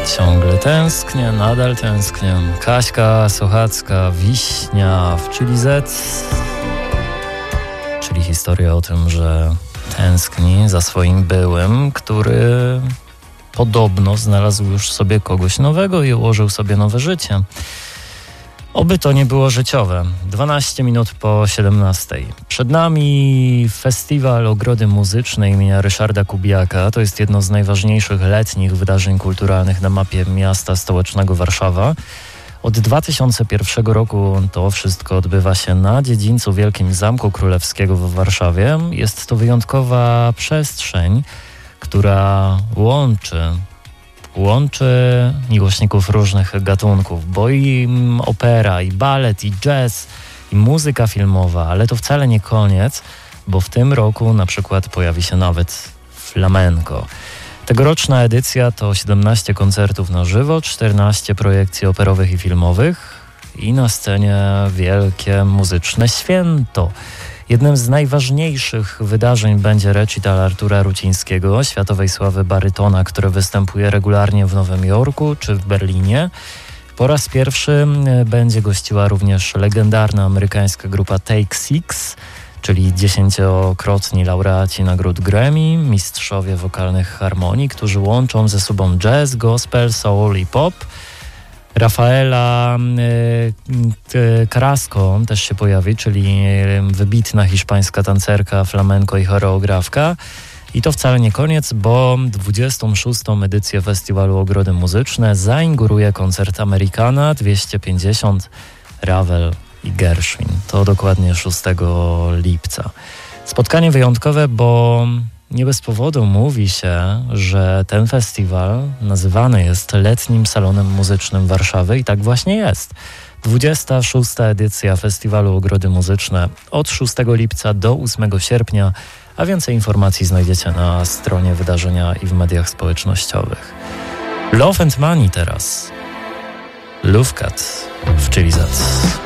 Ciągle tęsknię, nadal tęsknię. Kaśka Sochacka, Wiśnia w Chili Z. Czyli historia o tym, że tęskni za swoim byłym, który podobno znalazł już sobie kogoś nowego i ułożył sobie nowe życie. Oby to nie było życiowe. 12 minut po 17. Przed nami festiwal Ogrody Muzyczne imienia Ryszarda Kubiaka. To jest jedno z najważniejszych letnich wydarzeń kulturalnych na mapie miasta stołecznego Warszawa. Od 2001 roku to wszystko odbywa się na dziedzińcu Wielkim Zamku Królewskiego w Warszawie. Jest to wyjątkowa przestrzeń, która łączy miłośników różnych gatunków, bo i opera, i balet, i jazz, i muzyka filmowa, ale to wcale nie koniec, bo w tym roku na przykład pojawi się nawet flamenco. Tegoroczna edycja to 17 koncertów na żywo, 14 projekcji operowych i filmowych i na scenie wielkie muzyczne święto. Jednym z najważniejszych wydarzeń będzie recital Artura Rucińskiego, światowej sławy barytona, który występuje regularnie w Nowym Jorku czy w Berlinie. Po raz pierwszy będzie gościła również legendarna amerykańska grupa Take Six, czyli 10-krotni laureaci nagród Grammy, mistrzowie wokalnych harmonii, którzy łączą ze sobą jazz, gospel, soul i pop. Rafaela Carrasco też się pojawi, czyli wybitna hiszpańska tancerka, flamenco i choreografka. I to wcale nie koniec, bo 26. edycję festiwalu Ogrody Muzyczne zainguruje koncert Americana 250 Ravel i Gershwin. To dokładnie 6 lipca. Spotkanie wyjątkowe, bo nie bez powodu mówi się, że ten festiwal nazywany jest letnim salonem muzycznym Warszawy i tak właśnie jest. 26. edycja festiwalu Ogrody Muzyczne od 6 lipca do 8 sierpnia, a więcej informacji znajdziecie na stronie wydarzenia i w mediach społecznościowych. Love and Money teraz. Love Cat w Chili Z.